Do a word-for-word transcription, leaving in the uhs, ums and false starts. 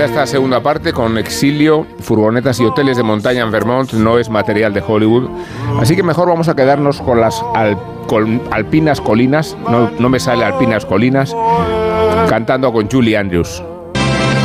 ya esta segunda parte con exilio, furgonetas y hoteles de montaña en Vermont. No es material de Hollywood. Así que mejor vamos a quedarnos con las al, con alpinas colinas. No, no me sale alpinas colinas. Cantando con Julie Andrews.